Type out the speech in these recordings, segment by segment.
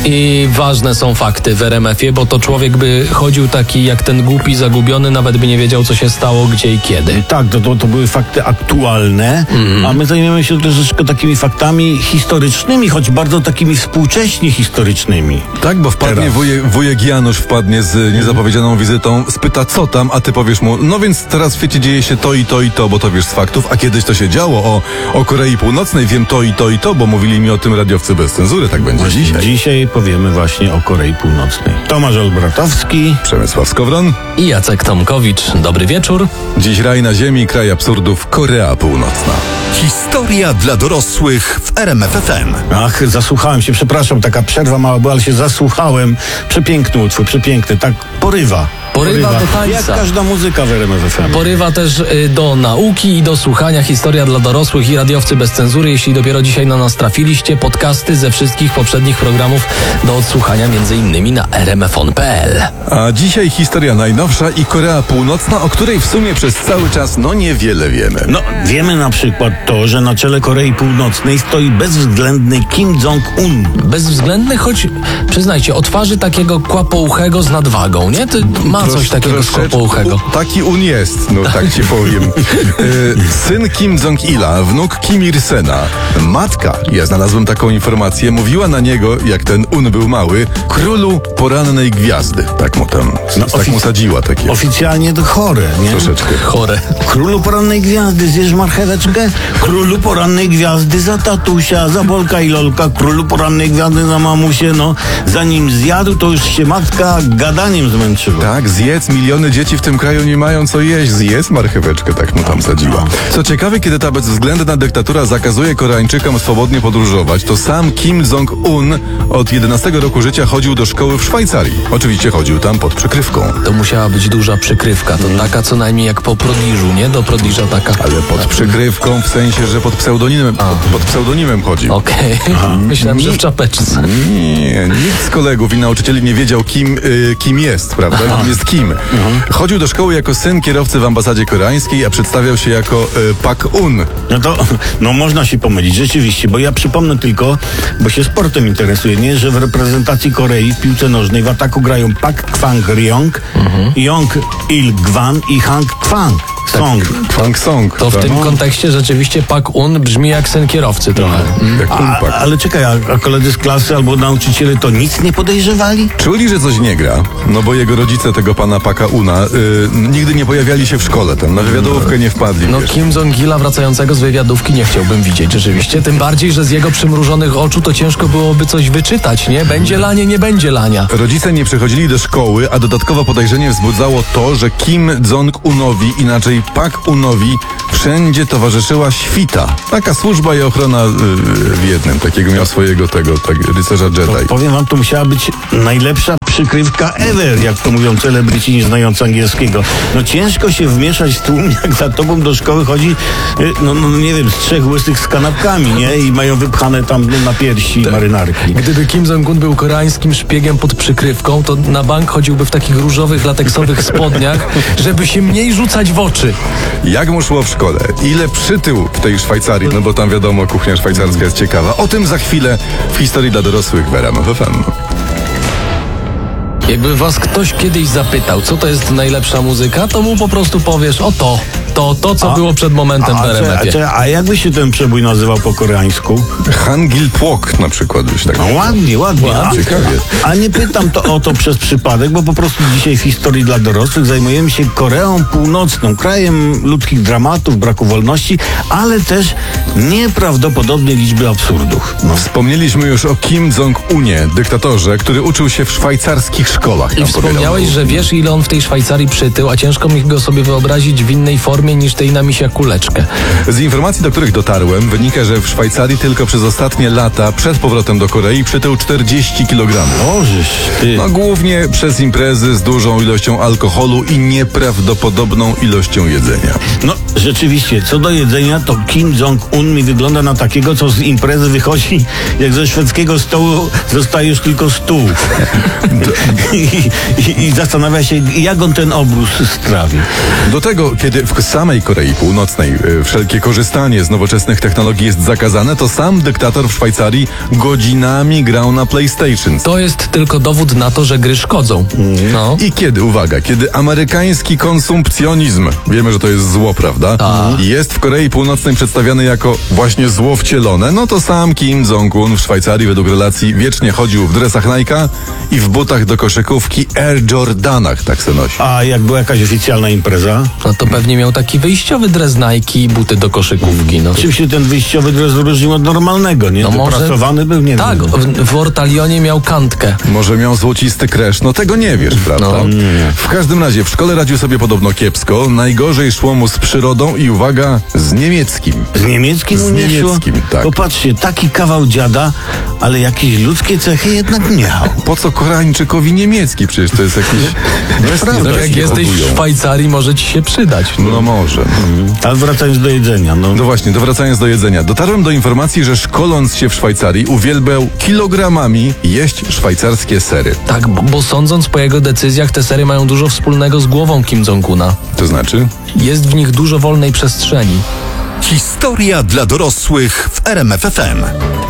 I ważne są fakty w RMF-ie, bo to człowiek by chodził taki jak ten głupi, zagubiony, nawet by nie wiedział, co się stało, gdzie i kiedy. Tak, to były fakty aktualne, a my zajmujemy się troszeczkę takimi faktami historycznymi, choć bardzo takimi współcześnie historycznymi. Tak, bo wpadnie wujek Janusz wpadnie z niezapowiedzianą wizytą, spyta co tam, a ty powiesz mu, no więc teraz w świecie dzieje się to i to i to, bo to wiesz z faktów, a kiedyś to się działo o Korei Północnej, wiem to i to i to, bo mówili mi o tym radiowcy bez cenzury, tak będzie dzisiaj. Dzisiaj powiemy właśnie o Korei Północnej. Tomasz Olbratowski, Przemysław Skowron I Jacek Tomkowicz. Dobry wieczór. Dziś raj na ziemi, kraj absurdów, Korea Północna. Historia dla dorosłych w RMF FM. Ach, zasłuchałem się, przepraszam, taka przerwa mała była, ale się zasłuchałem. Przepiękny utwór, przepiękny, tak porywa. Porywa do tańca. Jak każda muzyka w RMF FM. Porywa też do nauki i do słuchania. Historia dla dorosłych i radiowcy bez cenzury. Jeśli dopiero dzisiaj na nas trafiliście, podcasty ze wszystkich poprzednich programów do odsłuchania m.in. na rmfon.pl. A dzisiaj historia najnowsza i Korea Północna, o której w sumie przez cały czas niewiele wiemy. No, wiemy na przykład to, że na czele Korei Północnej stoi bezwzględny Kim Jong-un. Bezwzględny, choć przyznajcie, o twarzy takiego kłapouchego z nadwagą, nie? Ty ma coś takiego skopouchego. Taki un jest, no tak ci powiem. Syn Kim Jong-ila, wnuk Kim Il-sena. Matka, ja znalazłem taką informację, mówiła na niego, jak ten un był mały, królu porannej gwiazdy. Tak mu tam, tak mu sadziła takie. Oficjalnie to chore, nie? Troszeczkę. Chore. Królu porannej gwiazdy, zjesz marcheweczkę? Królu porannej gwiazdy za tatusia, za Bolka i Lolka. Królu porannej gwiazdy za mamusię, no. Zanim zjadł, to już się matka gadaniem zmęczyła. Tak, zjedz, miliony dzieci w tym kraju nie mają co jeść, zjedz marcheweczkę, tak mu tam sadziła. Co ciekawe, kiedy ta bezwzględna dyktatura zakazuje Koreańczykom swobodnie podróżować, to sam Kim Jong-un od 11 roku życia chodził do szkoły w Szwajcarii. Oczywiście chodził tam pod przykrywką. To musiała być duża przykrywka, to taka co najmniej jak po Prodiżu, nie? Do Prodiża taka. Ale pod przykrywką w sensie, że pod pseudonimem chodził. Okej. Myślałem, że w czapeczce. Nie, nikt z kolegów i nauczycieli nie wiedział, kim jest, prawda? Kim jest Kim. Chodził do szkoły jako syn kierowcy w ambasadzie koreańskiej, a przedstawiał się jako Pak-un. No można się pomylić, rzeczywiście, bo ja przypomnę tylko, bo się sportem interesuję, nie, że w reprezentacji Korei w piłce nożnej w ataku grają Pak Kwang-ryong, Yong Il-gwan i Hang Kwang-song. Kwang-song. To w tym kontekście rzeczywiście Pak-un brzmi jak syn kierowcy trochę. Jak Pak. Ale czekaj, a koledzy z klasy albo nauczyciele to nic nie podejrzewali? Czuli, że coś nie gra, no bo jego rodzice tego pana Paka-una nigdy nie pojawiali się w szkole, tam na wywiadówkę nie wpadli. No wiesz. Kim Jong-ila wracającego z wywiadówki nie chciałbym widzieć rzeczywiście, tym bardziej, że z jego przymrużonych oczu to ciężko byłoby coś wyczytać, nie? Będzie lanie, nie będzie lania. Rodzice nie przychodzili do szkoły, a dodatkowo podejrzenie wzbudzało to, że Kim Jong-unowi, inaczej Pak-unowi, wszędzie towarzyszyła świta. Taka służba i ochrona w jednym. Takiego miał swojego rycerza Jedi. Powiem wam, to musiała być najlepsza przykrywka ever, jak to mówią celebryci nie znający angielskiego. No ciężko się wmieszać w tłum, jak za tobą do szkoły chodzi, no nie wiem, z 3 łysych z kanapkami, nie? I mają wypchane tam na piersi marynarki. Gdyby Kim Jong-un był koreańskim szpiegiem pod przykrywką, to na bank chodziłby w takich różowych, lateksowych spodniach, żeby się mniej rzucać w oczy. Jak mu szło w szkole? Ile przytył w tej Szwajcarii? No bo tam wiadomo, kuchnia szwajcarska jest ciekawa. O tym za chwilę w historii dla dorosłych w RMF FM. Jakby was ktoś kiedyś zapytał, co to jest najlepsza muzyka, to mu po prostu powiesz, to co było przed momentem w RMF-ie. A jakby się ten przebój nazywał po koreańsku? Hangil Płok na przykład byś tak. No ładnie. Ciekawie. A nie pytam o to przez przypadek, bo po prostu dzisiaj w historii dla dorosłych zajmujemy się Koreą Północną, krajem ludzkich dramatów, braku wolności, ale też nieprawdopodobnej liczby absurdów. No. Wspomnieliśmy już o Kim Jong-unie, dyktatorze, który uczył się w szwajcarskich szkołach. I wspomniałeś, że wiesz, ile on w tej Szwajcarii przytył, a ciężko mi go sobie wyobrazić w innej formie niż tej na misia kuleczkę. Z informacji, do których dotarłem, wynika, że w Szwajcarii tylko przez ostatnie lata przed powrotem do Korei przytył 40 kg. Możesz, ty. No głównie przez imprezy z dużą ilością alkoholu i nieprawdopodobną ilością jedzenia. No rzeczywiście, co do jedzenia, to Kim Jong-un mi wygląda na takiego, co z imprezy wychodzi, jak ze szwedzkiego stołu zostaje już tylko stół. I zastanawia się, jak on ten obrus strawi. Do tego, kiedy samej Korei Północnej wszelkie korzystanie z nowoczesnych technologii jest zakazane, to sam dyktator w Szwajcarii godzinami grał na PlayStation. To jest tylko dowód na to, że gry szkodzą. No. I kiedy amerykański konsumpcjonizm, wiemy, że to jest zło, prawda? Jest w Korei Północnej przedstawiany jako właśnie zło wcielone, no to sam Kim Jong-un w Szwajcarii według relacji wiecznie chodził w dresach Nike'a i w butach do koszykówki Air Jordanach, tak se nosi. A jak była jakaś oficjalna impreza? No to pewnie miał taki wyjściowy dres Nike i buty do koszykówki. No. Czym się ten wyjściowy dres różnił od normalnego, nie? No może- Wyprasowany był, nie Tak, wiem. w Ortalionie miał kantkę. Może miał złocisty kresz, no tego nie wiesz, prawda? No. W każdym razie w szkole radził sobie podobno kiepsko, najgorzej szło mu z przyrodą i uwaga, z niemieckim. Z niemieckim Z mu nie szło? niemieckim, tak. Popatrzcie, taki kawał dziada, ale jakieś ludzkie cechy jednak miał. Po co Koreańczykowi niemiecki? Przecież to jest jakiś... Prawda, No, jak się jesteś w próbują. Szwajcarii, może ci się przydać. No może. Ale wracając do jedzenia, no. No właśnie, wracając do jedzenia. Dotarłem do informacji, że szkoląc się w Szwajcarii uwielbiał kilogramami jeść szwajcarskie sery. Tak, bo sądząc po jego decyzjach, te sery mają dużo wspólnego z głową Kim Jong-una. To znaczy? Jest w nich dużo wolnej przestrzeni. Historia dla dorosłych w RMF FM.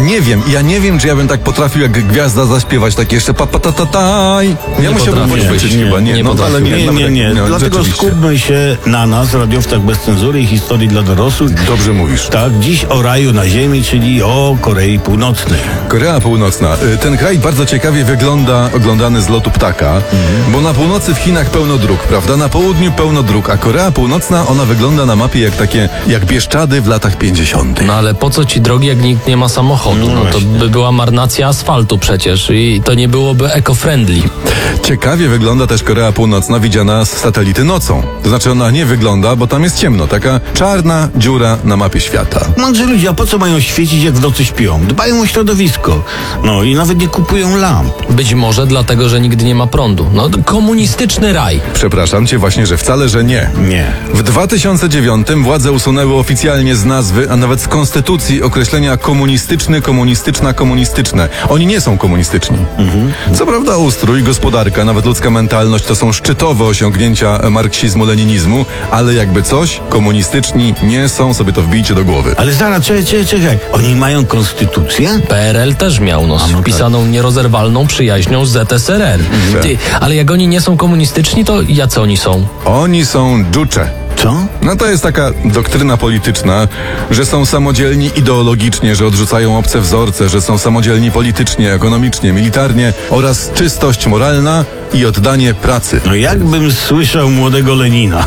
Ja nie wiem, czy ja bym tak potrafił jak gwiazda zaśpiewać takie jeszcze pa-pa-ta-ta-taj. Ja musiałbym potrafię. poćwiczyć Nie, chyba, nie, nie no potrafię. ale Nie. no, Dlatego rzeczywiście. skupmy się na nas, radiowcach bez cenzury i historii dla dorosłych. Dobrze mówisz. Tak, dziś o raju na ziemi, czyli o Korei Północnej. Korea Północna. Ten kraj bardzo ciekawie wygląda oglądany z lotu ptaka, bo na północy w Chinach pełno dróg, prawda? Na południu pełno dróg, a Korea Północna, ona wygląda na mapie jak Bieszczady w latach 50. No ale po co ci drogi, jak nikt nie ma samochodu? No to właśnie. by była marnacja asfaltu przecież i to nie byłoby eco-friendly. Ciekawie wygląda też Korea Północna widziana z satelity nocą. To znaczy ona nie wygląda, bo tam jest ciemno. Taka czarna dziura na mapie świata. Mądrzy ludzie, a po co mają świecić, jak w nocy śpią? Dbają o środowisko. No i nawet nie kupują lamp. Być może dlatego, że nigdy nie ma prądu. No komunistyczny raj. Przepraszam cię właśnie, że wcale, że nie. Nie. W 2009 władze usunęły oficjalnie z nazwy, a nawet z konstytucji określenia komunistyczny, komunistyczna, komunistyczne. Oni nie są komunistyczni. Co prawda ustrój, gospodarka, nawet ludzka mentalność to są szczytowe osiągnięcia marksizmu-leninizmu, ale jakby coś, komunistyczni nie są, sobie to wbijcie do głowy. Ale zaraz, czekaj. Oni mają konstytucję? PRL też miał wpisaną nierozerwalną przyjaźnią z ZSRR. Ty, ale jak oni nie są komunistyczni, to jacy oni są? Oni są dżucze. Co? No to jest taka doktryna polityczna, że są samodzielni ideologicznie, że odrzucają obce wzorce, że są samodzielni politycznie, ekonomicznie, militarnie oraz czystość moralna i oddanie pracy. No jakbym słyszał młodego Lenina,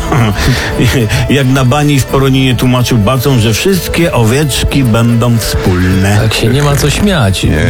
jak na bani w Poroninie tłumaczył bacom, że wszystkie owieczki będą wspólne. Tak się nie ma co śmiać. Nie.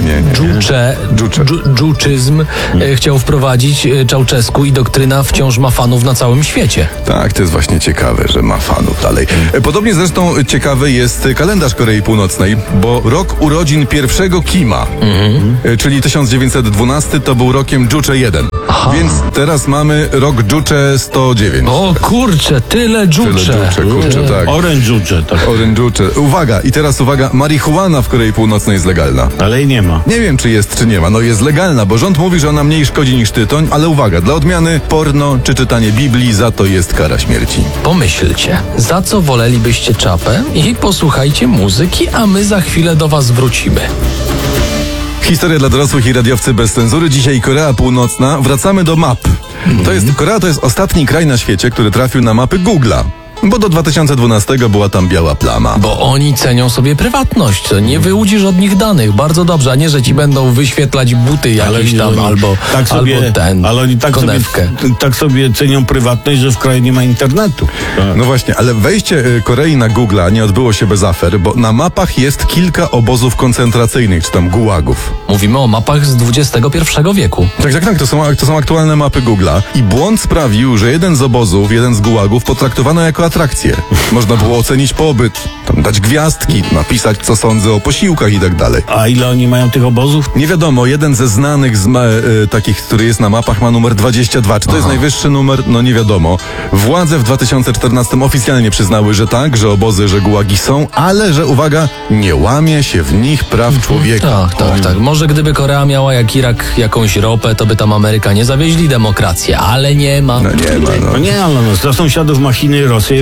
Dżuczyzm chciał wprowadzić Czałczesku i doktryna wciąż ma fanów na całym świecie. Tak, to jest właśnie ciekawe, że ma fanów dalej. Podobnie zresztą ciekawy jest kalendarz Korei Północnej, bo rok urodzin pierwszego Kima, czyli 1912, to był rokiem Dżucze 1. Więc teraz mamy rok Dżucze 109. O kurczę, tyle dżucze. Kurczę, tak. Orężucze, tak. Orężucze. Uwaga, i teraz uwaga, marihuana w Korei Północnej jest legalna. Ale jej nie ma. Nie wiem, czy jest, czy nie ma. No jest legalna, bo rząd mówi, że ona mniej szkodzi niż tytoń, ale uwaga, dla odmiany porno czy czytanie Biblii, za to jest kara śmierci. Pomyślcie, za co wolelibyście czapę i posłuchajcie muzyki, a my za chwilę do was wrócimy. Historia dla dorosłych i radiowcy bez cenzury. Dzisiaj Korea Północna. Wracamy do map. Korea to jest ostatni kraj na świecie, który trafił na mapy Google'a. Bo do 2012 była tam biała plama. Bo oni cenią sobie prywatność, to nie wyłudzisz od nich danych. Bardzo dobrze, a nie, że ci będą wyświetlać buty jakieś tam albo ten, ale oni konewkę. tak sobie cenią prywatność, że w kraju nie ma internetu. Tak. No właśnie, ale wejście Korei na Google'a nie odbyło się bez afer, bo na mapach jest kilka obozów koncentracyjnych, czy tam gułagów. Mówimy o mapach z XXI wieku. Tak, to są aktualne mapy Google'a. I błąd sprawił, że jeden z obozów, jeden z gułagów potraktowano jako atrakcję. Można było ocenić pobyt, tam dać gwiazdki, napisać co sądzę o posiłkach i tak dalej. A ile oni mają tych obozów? Nie wiadomo, jeden ze znanych takich, który jest na mapach, ma numer 22. Czy to jest najwyższy numer? No nie wiadomo. Władze w 2014 oficjalnie przyznały, że tak, że obozy, że gułagi są, ale że uwaga, nie łamie się w nich praw człowieka. Tak. Może gdyby Korea miała jak Irak jakąś ropę, to by tam Amerykanie zawieźli demokrację, ale nie ma. No nie ma, no. No nie, ale za sąsiadów ma Chiny i Rosję,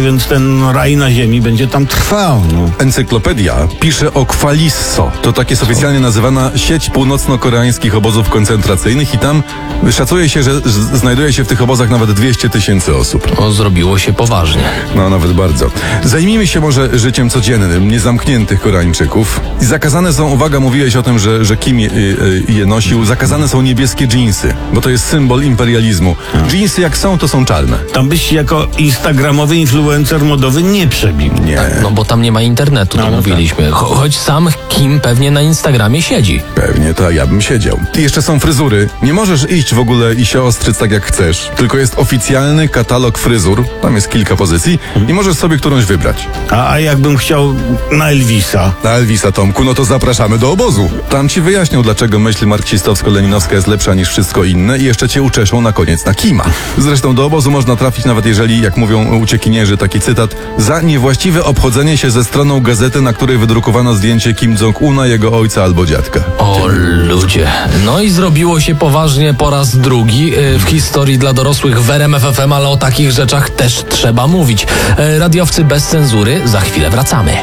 więc ten raj na ziemi będzie tam trwał. No. Encyklopedia pisze o Kwalisso. To tak jest oficjalnie nazywana sieć północno-koreańskich obozów koncentracyjnych i tam szacuje się, że znajduje się w tych obozach nawet 200 000 osób. O, zrobiło się poważnie. No, nawet bardzo. Zajmijmy się może życiem codziennym niezamkniętych Koreańczyków. I zakazane są, uwaga, mówiłeś o tym, że Kim je nosił, zakazane są niebieskie dżinsy, bo to jest symbol imperializmu. Dżinsy jak są, to są czarne. Tam byś się jako instagramowy influencer modowy nie przebił. Nie. No bo tam nie ma internetu, to No mówiliśmy. Choć sam Kim pewnie na Instagramie siedzi. Pewnie, to ja bym siedział. I jeszcze są fryzury. Nie możesz iść w ogóle i się ostrzyc tak jak chcesz, tylko jest oficjalny katalog fryzur, tam jest kilka pozycji i możesz sobie którąś wybrać. A jakbym chciał na Elvisa? Na Elvisa, Tomku, no to zapraszamy do obozu. Tam ci wyjaśnią, dlaczego myśl marksistowsko-leninowska jest lepsza niż wszystko inne i jeszcze cię uczeszą na koniec na Kima. Zresztą do obozu można trafić nawet jeżeli, jak mówią uciekinierzy, taki cytat, za niewłaściwe obchodzenie się ze stroną gazety, na której wydrukowano zdjęcie Kim Jong-una, jego ojca albo dziadka. O ludzie. No i zrobiło się poważnie po raz drugi w historii dla dorosłych w RMF FM, ale o takich rzeczach też trzeba mówić. Radiowcy bez cenzury, za chwilę wracamy.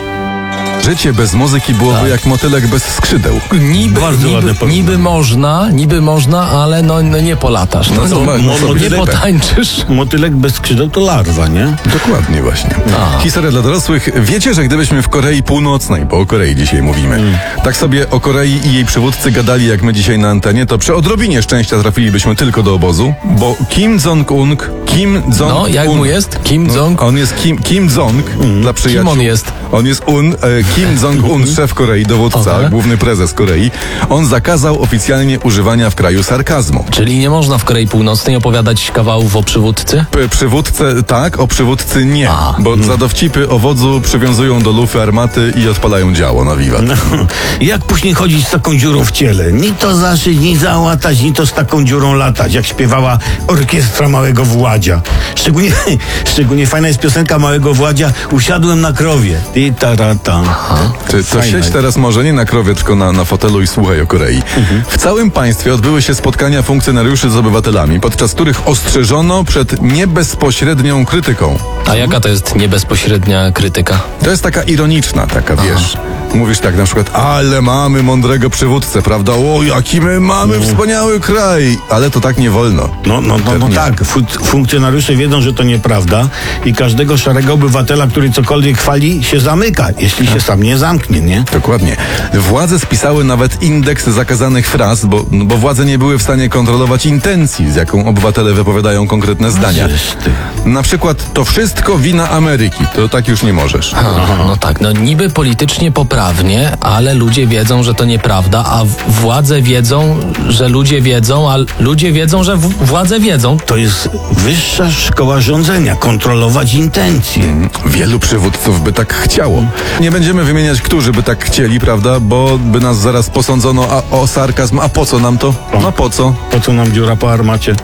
Życie bez muzyki byłoby jak motylek bez skrzydeł. Bardzo ładne porównanie. niby można, ale no nie polatasz. No co, nie potańczysz. Motylek bez skrzydeł to larwa, nie? Dokładnie właśnie. Historia dla dorosłych. Wiecie, że gdybyśmy w Korei Północnej, bo o Korei dzisiaj mówimy, tak sobie o Korei i jej przywódcy gadali jak my dzisiaj na antenie, to przy odrobinie szczęścia trafilibyśmy tylko do obozu, bo Kim Jong-un... No, jak mu jest? Kim Jong? On jest Kim Jong dla przyjaciół. Kim on jest? On jest Kim Jong-un, szef Korei, dowódca, Aha. główny prezes Korei. On zakazał oficjalnie używania w kraju sarkazmu. Czyli nie można w Korei Północnej opowiadać kawałów o przywódcy? Przywódcę tak, o przywódcy nie, bo za dowcipy o wodzu przywiązują do lufy armaty i odpalają działo na wiwat. Jak później chodzić z taką dziurą w ciele? Ni to zaszyć, ni załatać, ni to z taką dziurą latać, jak śpiewała orkiestra Małego Władzia. Szczególnie fajna jest piosenka Małego Władzia Usiadłem na krowie. Ti tarata. To Fajna siedź jest. teraz może nie na krowie, tylko na fotelu i słuchaj o Korei. W całym państwie odbyły się spotkania funkcjonariuszy z obywatelami, podczas których ostrzeżono przed niebezpośrednią krytyką. A jaka to jest niebezpośrednia krytyka? To jest taka ironiczna, taka wiesz. Mówisz tak na przykład, ale mamy mądrego przywódcę, prawda? O, jaki my mamy wspaniały kraj! Ale to tak nie wolno. No Pewnie. tak, funkcjonariusze wiedzą, że to nieprawda i każdego szarego obywatela, który cokolwiek chwali, się zamyka, jeśli się sam nie zamknie, nie? Dokładnie. Władze spisały nawet indeks zakazanych fraz, bo władze nie były w stanie kontrolować intencji, z jaką obywatele wypowiadają konkretne zdania. Żeż ty. Na przykład, to wszystko wina Ameryki. To tak już nie możesz. No tak, no niby politycznie poprawnie, ale ludzie wiedzą, że to nieprawda, a władze wiedzą, że ludzie wiedzą, a ludzie wiedzą, że władze wiedzą. To jest wyższa szkoła rządzenia, kontrolować intencje. Wielu przywódców by tak chciało. Nie będziemy wymieniać, którzy by tak chcieli, prawda? Bo by nas zaraz posądzono o sarkazm. A po co nam to? No po co? Po co nam dziura po armacie?